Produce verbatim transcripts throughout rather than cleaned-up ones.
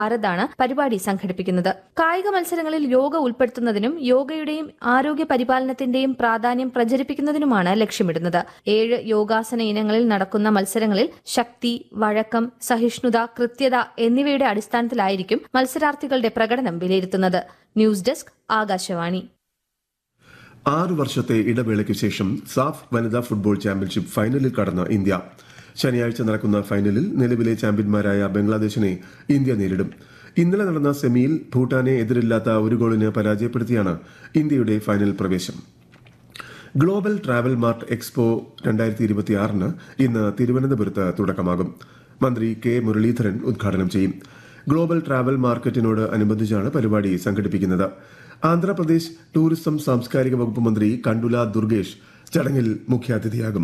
ഭാരതാണ് പരിപാടി സംഘടിപ്പിക്കുന്നത്. കായിക മത്സരങ്ങളിൽ യോഗ ഉൾപ്പെടുത്തുന്നതിനും യോഗയുടെയും ആരോഗ്യ പരിപാലനത്തിന്റെയും പ്രാധാന്യം പ്രചരിപ്പിക്കുന്നതിനുമാണ് ലക്ഷ്യമിടുന്നത്. ഏഴ് യോഗാസന ഇനങ്ങളിൽ നടക്കുന്ന മത്സരങ്ങളിൽ ശക്തി, വഴക്കം, സഹിഷ്ണുത, കൃത്യത എന്നിവയുടെ അടിസ്ഥാനത്തിലായിരിക്കും മത്സരാർത്ഥികളുടെ പ്രകടനം വിലയിരുത്തുന്നത്. News desk, Akashvani. ആറു വർഷത്തെ ഇടവേളയ്ക്ക് ശേഷം സാഫ് വനിതാ ഫുട്ബോൾ ചാമ്പ്യൻഷിപ്പ് ഫൈനലിൽ കടന്ന ഇന്ത്യ. ശനിയാഴ്ച നടക്കുന്ന ഫൈനലിൽ നിലവിലെ ചാമ്പ്യന്മാരായ ബംഗ്ലാദേശിനെ ഇന്ത്യ നേരിടും. ഇന്നലെ നടന്ന സെമിയിൽ ഭൂട്ടാനെ എതിരില്ലാത്ത ഒരു ഗോളിന് പരാജയപ്പെടുത്തിയാണ് ഇന്ത്യയുടെ ഫൈനൽ പ്രവേശം. ഗ്ലോബൽ ട്രാവൽ മാർട്ട് എക്സ്പോ രണ്ടായിരത്തി ഇരുപത്തിയാറിന് ഇന്ന് തിരുവനന്തപുരത്ത് തുടക്കമാകും. മന്ത്രി കെ മുരളീധരൻ ഉദ്ഘാടനം ചെയ്യും. ഗ്ലോബൽ ട്രാവൽ മാർക്കറ്റിനോട് അനുബന്ധിച്ചാണ് പരിപാടി സംഘടിപ്പിക്കുന്നത്. ആന്ധ്രാപ്രദേശ് ടൂറിസം സാംസ്കാരിക വകുപ്പ് മന്ത്രി കണ്ടുല ദുർഗേഷ് ചടങ്ങിൽ മുഖ്യാതിഥിയാകും.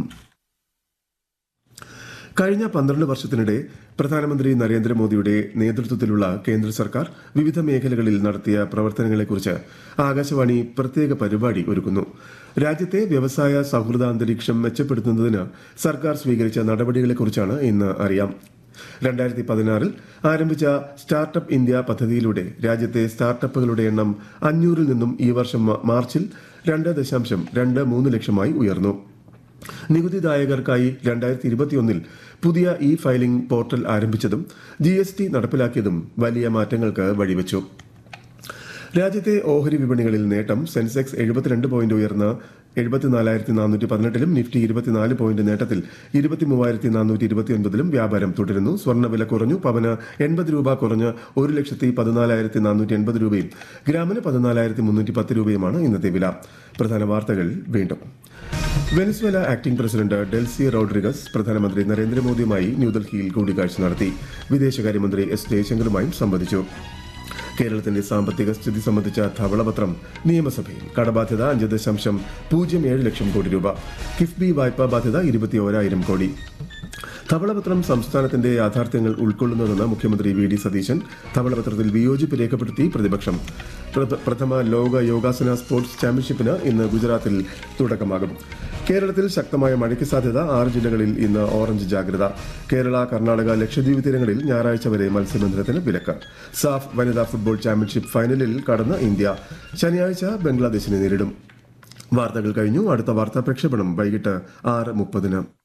കഴിഞ്ഞ പന്ത്രണ്ട് വർഷത്തിനിടെ പ്രധാനമന്ത്രി നരേന്ദ്രമോദിയുടെ നേതൃത്വത്തിലുള്ള കേന്ദ്ര സർക്കാർ വിവിധ മേഖലകളിൽ നടത്തിയ പ്രവർത്തനങ്ങളെക്കുറിച്ച് ആകാശവാണി പ്രത്യേക പരിപാടി ഒരുക്കുന്നു. രാജ്യത്തെ വ്യവസായ സൗഹൃദ അന്തരീക്ഷം മെച്ചപ്പെടുത്തുന്നതിന് സർക്കാർ സ്വീകരിച്ച നടപടികളെക്കുറിച്ചാണ് ഇന്ന് അറിയാം. രണ്ടായിരത്തി പതിനാറിൽ ആരംഭിച്ച സ്റ്റാർട്ടപ്പ് ഇന്ത്യ പദ്ധതിയിലൂടെ രാജ്യത്തെ സ്റ്റാർട്ടപ്പുകളുടെ എണ്ണം അഞ്ഞൂറിൽ നിന്നും ഈ വർഷം മാർച്ചിൽ രണ്ട് ദശാംശം രണ്ട് മൂന്ന് ലക്ഷമായി ഉയർന്നു. നികുതിദായകർക്കായി രണ്ടായിരത്തി ഇരുപത്തിയൊന്നിൽ പുതിയ E filing portal ആരംഭിച്ചതും G S T നടപ്പിലാക്കിയതും വലിയ മാറ്റങ്ങൾക്ക് വഴിവെച്ചു. രാജ്യത്തെ ഓഹരി വിപണികളിൽ നേട്ടം. സെൻസെക്സ് എഴുപത്തിരണ്ട് പോയിന്റ് ഉയർന്ന് എഴുപത്തിനാലായിരത്തി നാനൂറ്റി പതിനെട്ടിലും നിഫ്റ്റി ഇരുപത്തിനാല് പോയിന്റ് നേട്ടത്തിൽ ഇരുപത്തിമൂവായിരത്തി നാനൂറ്റി ഇരുപത്തിയൊൻപതിലും വ്യാപാരം തുടരുന്നു. സ്വർണ്ണവില കുറഞ്ഞു. പവന് എൺപത് രൂപ കുറഞ്ഞ് ഒരു ലക്ഷത്തി പതിനാലായിരത്തി നാനൂറ്റി എൺപത് രൂപയും ഗ്രാമിന് പതിനാലായിരത്തി മുന്നൂറ്റി പത്ത് രൂപയുമാണ് ഇന്നത്തെ വില. പ്രധാന വാർത്തകൾ വീണ്ടും. Venezuela acting president Delcy Rodriguez പ്രധാനമന്ത്രി നരേന്ദ്രമോദിയുമായി ന്യൂഡൽഹിയിൽ കൂടിക്കാഴ്ച നടത്തി. വിദേശകാര്യമന്ത്രി എസ് ജയശങ്കറുമായും സംവദിച്ചു. കേരളത്തിന്റെ സാമ്പത്തിക സ്ഥിതി സംബന്ധിച്ച ധവളപത്രം നിയമസഭയിൽ. കടബാധ്യത അഞ്ച് ദശാംശം പൂജ്യം ഏഴ് ലക്ഷം കോടി രൂപ. കിഫ്ബി വായ്പാ ബാധ്യത ഇരുപത്തി ഓരായിരം കോടി. ധവളപത്രം സംസ്ഥാനത്തിന്റെ യാഥാർത്ഥ്യങ്ങൾ ഉൾക്കൊള്ളുന്നതെന്ന് മുഖ്യമന്ത്രി വി ഡി സതീശൻ. ധവളപത്രത്തിൽ വിയോജിപ്പ് രേഖപ്പെടുത്തി പ്രതിപക്ഷം. പ്രഥമ ലോക യോഗാസന സ്പോർട്സ് ചാമ്പ്യൻഷിപ്പിന് ഇന്ന് ഗുജറാത്തിൽ തുടക്കമാകും. കേരളത്തിൽ ശക്തമായ മഴയ്ക്ക് സാധ്യത. ആറ് ജില്ലകളിൽ ഇന്ന് ഓറഞ്ച് ജാഗ്രത. കേരള, കർണാടക, ലക്ഷദ്വീപ് തീരങ്ങളിൽ ഞായറാഴ്ച വരെ മത്സ്യബന്ധനത്തിന് വിലക്ക്. സാഫ് വനിതാ ഫുട്ബോൾ ചാമ്പ്യൻഷിപ്പ് ഫൈനലിൽ കടന്ന ഇന്ത്യ ശനിയാഴ്ച ബംഗ്ലാദേശിനെ നേരിടും. വാർത്തകൾ കഴിഞ്ഞു. അടുത്ത വാർത്താ പ്രക്ഷേപണം വൈകിട്ട് ആറ് മുപ്പതിന്.